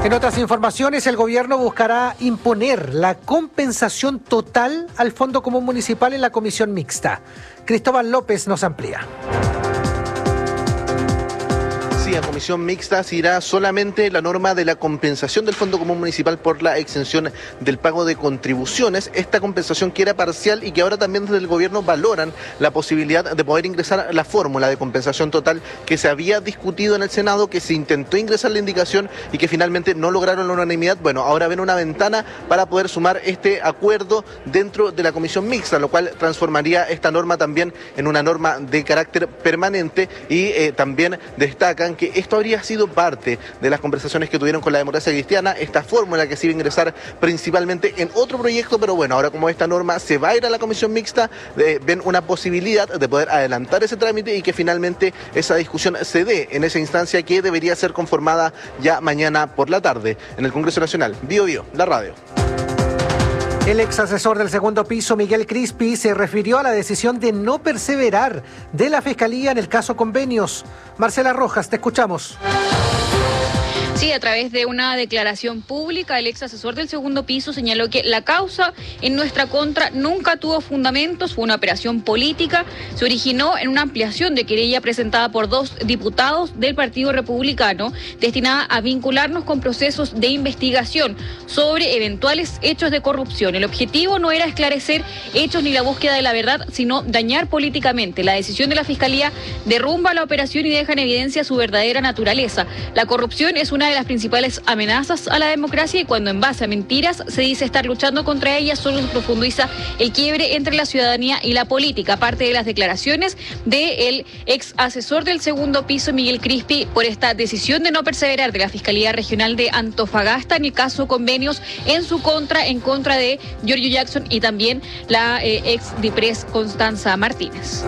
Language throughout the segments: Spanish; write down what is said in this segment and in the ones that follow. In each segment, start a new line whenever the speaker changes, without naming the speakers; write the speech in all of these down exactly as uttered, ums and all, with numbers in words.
En otras informaciones, el gobierno buscará imponer la compensación total al Fondo Común Municipal en la comisión mixta. Cristóbal López nos amplía.
A comisión mixta se irá solamente la norma de la compensación del Fondo Común Municipal por la exención del pago de contribuciones. Esta compensación que era parcial y que ahora también desde el gobierno valoran la posibilidad de poder ingresar la fórmula de compensación total que se había discutido en el Senado, que se intentó ingresar la indicación y que finalmente no lograron la unanimidad. Bueno, ahora ven una ventana para poder sumar este acuerdo dentro de la comisión mixta, lo cual transformaría esta norma también en una norma de carácter permanente y eh, también destacan que esto habría sido parte de las conversaciones que tuvieron con la democracia cristiana, esta fórmula que se iba a ingresar principalmente en otro proyecto, pero bueno, ahora como esta norma se va a ir a la comisión mixta, eh, ven una posibilidad de poder adelantar ese trámite y que finalmente esa discusión se dé en esa instancia que debería ser conformada ya mañana por la tarde en el Congreso Nacional. Bio Bio, la radio.
El ex asesor del segundo piso, Miguel Crispi, se refirió a la decisión de no perseverar de la Fiscalía en el caso Convenios. Marcela Rojas, te escuchamos.
Sí, a través de una declaración pública, el ex asesor del segundo piso señaló que la causa en nuestra contra nunca tuvo fundamentos, fue una operación política, se originó en una ampliación de querella presentada por dos diputados del Partido Republicano, destinada a vincularnos con procesos de investigación sobre eventuales hechos de corrupción. El objetivo no era esclarecer hechos ni la búsqueda de la verdad, sino dañar políticamente. La decisión de la Fiscalía derrumba la operación y deja en evidencia su verdadera naturaleza. La corrupción es una de las principales amenazas a la democracia y cuando en base a mentiras se dice estar luchando contra ellas, solo profundiza el quiebre entre la ciudadanía y la política. Aparte de las declaraciones del ex asesor del segundo piso, Miguel Crispi, por esta decisión de no perseverar de la Fiscalía Regional de Antofagasta en el caso Convenios en su contra, en contra de Giorgio Jackson y también la eh, ex Dipres Constanza Martínez.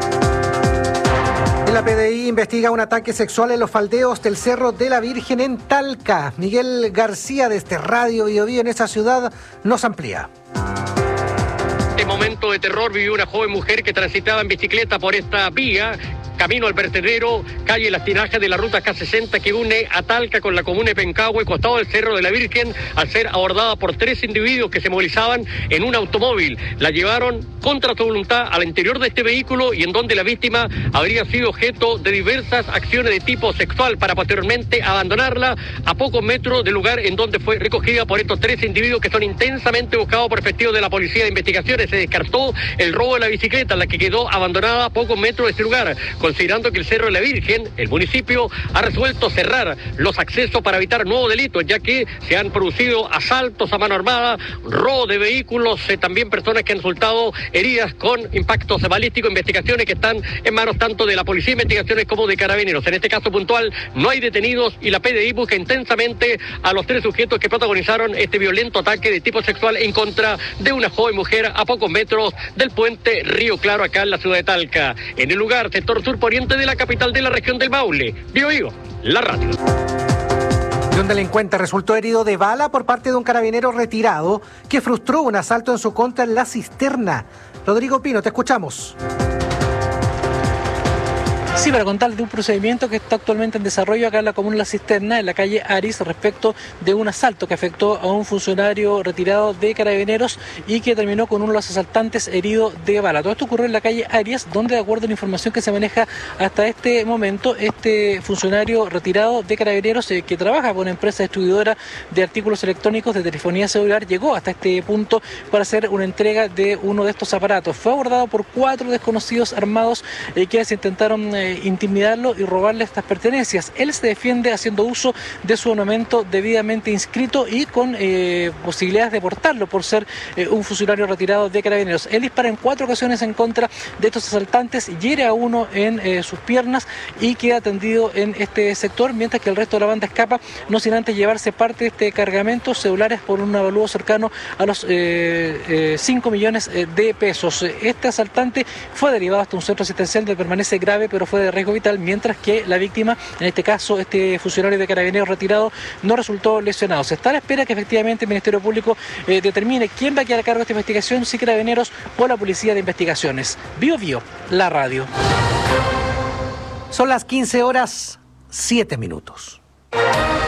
La P D I investiga un ataque sexual en los faldeos del Cerro de la Virgen en Talca. Miguel García, desde Radio Bio Bio en esa ciudad, nos amplía.
Este momento de terror vivió una joven mujer que transitaba en bicicleta por esta vía, camino al vertedero, calle Las Tinajas de la ruta K sesenta que une a Talca con la comuna de Pencahue, costado del Cerro de la Virgen, al ser abordada por tres individuos que se movilizaban en un automóvil. La llevaron contra su voluntad al interior de este vehículo y en donde la víctima habría sido objeto de diversas acciones de tipo sexual para posteriormente abandonarla a pocos metros del lugar en donde fue recogida por estos tres individuos que son intensamente buscados por efectivos de la Policía de Investigaciones. Se descartó el robo de la bicicleta, la que quedó abandonada a pocos metros de este lugar, considerando que el Cerro de la Virgen, el municipio, ha resuelto cerrar los accesos para evitar nuevos delitos, ya que se han producido asaltos a mano armada, robo de vehículos, eh, también personas que han resultado heridas con impactos balísticos, investigaciones que están en manos tanto de la Policía de Investigaciones como de Carabineros. En este caso puntual no hay detenidos y la P D I busca intensamente a los tres sujetos que protagonizaron este violento ataque de tipo sexual en contra de una joven mujer a pocos metros del puente Río Claro, acá en la ciudad de Talca. En el lugar, sector sur poniente de la capital de la región del Maule. Bio Bio, la radio.
Un delincuente resultó herido de bala por parte de un carabinero retirado que frustró un asalto en su contra en La Cisterna. Rodrigo Pino, te escuchamos.
Sí, para contar de un procedimiento que está actualmente en desarrollo acá en la comuna La Cisterna, en la calle Aris, respecto de un asalto que afectó a un funcionario retirado de Carabineros y que terminó con uno de los asaltantes herido de bala. Todo esto ocurrió en la calle Arias, donde de acuerdo a la información que se maneja hasta este momento, este funcionario retirado de Carabineros eh, que trabaja con una empresa distribuidora de artículos electrónicos de telefonía celular llegó hasta este punto para hacer una entrega de uno de estos aparatos. Fue abordado por cuatro desconocidos armados eh, que se intentaron eh, intimidarlo y robarle estas pertenencias. Él se defiende haciendo uso de su armamento debidamente inscrito y con eh, posibilidades de portarlo por ser eh, un funcionario retirado de Carabineros. Él dispara en cuatro ocasiones en contra de estos asaltantes, hiere a uno en eh, sus piernas y queda atendido en este sector, mientras que el resto de la banda escapa, no sin antes llevarse parte de este cargamento, celulares por un avalúo cercano a los eh, eh, cinco millones de pesos. Este asaltante fue derivado hasta un centro asistencial donde permanece grave, pero fue de riesgo vital, mientras que la víctima, en este caso este funcionario de Carabineros retirado, no resultó lesionado. Se está a la espera que efectivamente el Ministerio Público eh, determine quién va a quedar a cargo de esta investigación, si Carabineros o la Policía de Investigaciones. Bio Bio, la radio.
Son las quince horas, siete minutos.